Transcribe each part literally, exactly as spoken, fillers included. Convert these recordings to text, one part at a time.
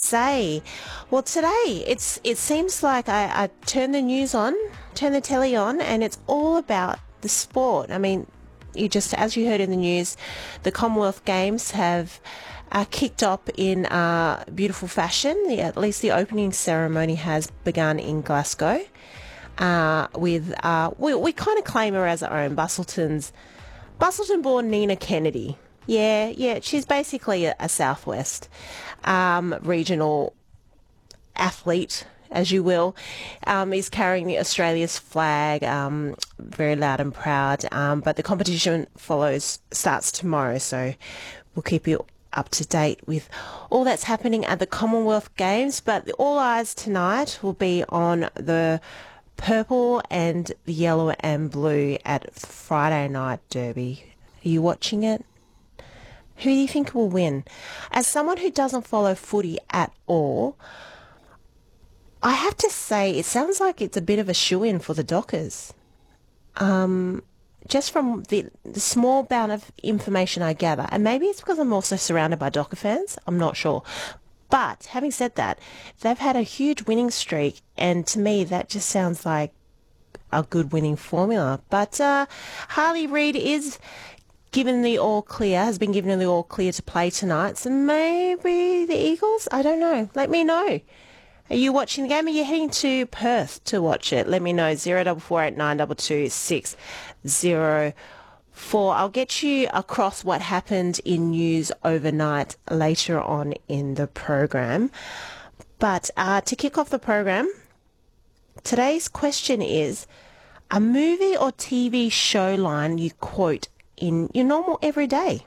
say? Well, today it's it seems like I, I turn the news on, turn the telly on, and it's all about the sport. I mean, you just, as you heard in the news, the Commonwealth Games have uh, kicked off in uh, beautiful fashion. The, at least the opening ceremony has begun in Glasgow. Uh, with uh, we, we kind of claim her as our own, Bustleton's Bustleton-born Nina Kennedy. Yeah, yeah, she's basically a, a Southwest um, regional athlete, as you will, um, is carrying the Australia's flag, um, very loud and proud. Um, but the competition follows, starts tomorrow, so we'll keep you up to date with all that's happening at the Commonwealth Games. But all eyes tonight will be on the purple and the yellow and blue at Friday Night Derby. Are you watching it? Who do you think will win? As someone who doesn't follow footy at all, I have to say it sounds like it's a bit of a shoo-in for the Dockers. Um, just from the, the small amount of information I gather, and maybe it's because I'm also surrounded by Docker fans, I'm not sure. But having said that, they've had a huge winning streak, and to me that just sounds like a good winning formula. But uh, Harley Reid is given the all clear, has been given the all clear to play tonight. So maybe the Eagles? I don't know. Let me know. Are you watching the game? Are you heading to Perth to watch it? Let me know. Zero double four eight nine double two six zero four. I'll get you across what happened in news overnight later on in the program. But uh, to kick off the program, today's question is a movie or T V show line you quote in your normal everyday.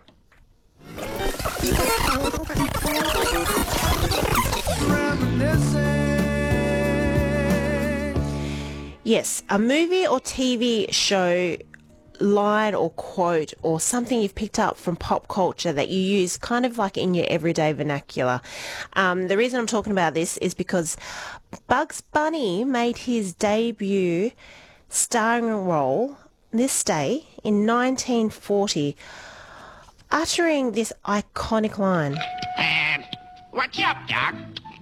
Yes, a movie or T V show line or quote or something you've picked up from pop culture that you use kind of like in your everyday vernacular. Um, the reason I'm talking about this is because Bugs Bunny made his debut starring role this day in nineteen forty, uttering this iconic line. Um, what's up, Doc?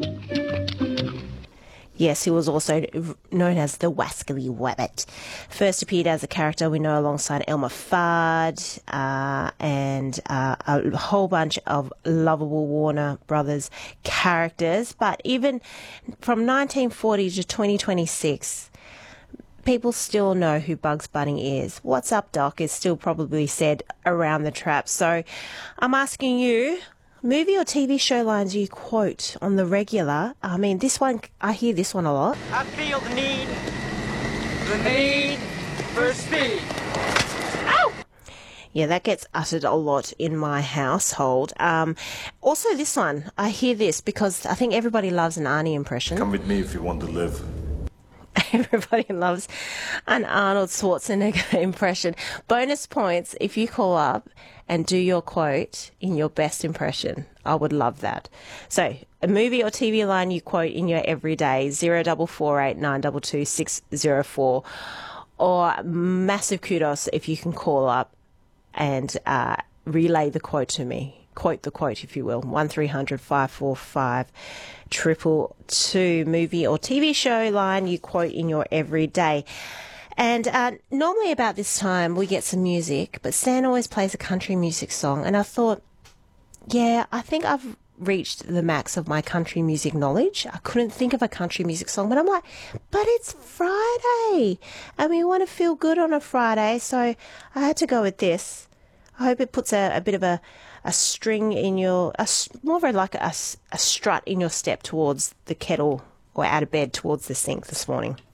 Yes, he was also known as the Wascally Wabbit. First appeared as a character we know alongside Elmer Fudd uh, and uh, a whole bunch of lovable Warner Brothers characters. But even from nineteen forty to twenty twenty-six, people still know who Bugs Bunny is. What's up, Doc, is still probably said around the trap. So I'm asking you, movie or T V show lines you quote on the regular. I mean, this one, I hear this one a lot. I feel the need, the need for speed. Ow! Yeah, that gets uttered a lot in my household. Um, also, this one, I hear this because I think everybody loves an Arnie impression. Come with me if you want to live. Everybody loves an Arnold Schwarzenegger impression. Bonus points if you call up and do your quote in your best impression. I would love that. So, a movie or T V line you quote in your everyday, zero double four eight nine double two six zero four, or massive kudos if you can call up and uh, relay the quote to me. Quote the quote, if you will. one three hundred five four five triple two. Movie or T V show line you quote in your everyday. And uh, normally about this time we get some music, but Stan always plays a country music song. And I thought, yeah, I think I've reached the max of my country music knowledge. I couldn't think of a country music song, but I'm like, but it's Friday and we want to feel good on a Friday. So I had to go with this. I hope it puts a, a bit of a a string in your, a, more of a, like a, a strut in your step towards the kettle or out of bed towards the sink this morning.